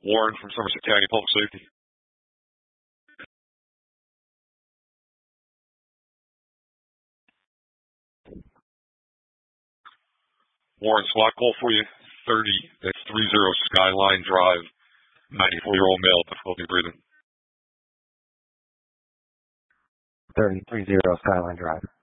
Warren from Somerset County Public Safety. Warren, SWAT call for you. 30 Skyline Drive. 94-year-old male, difficulty breathing. 30 Skyline Drive.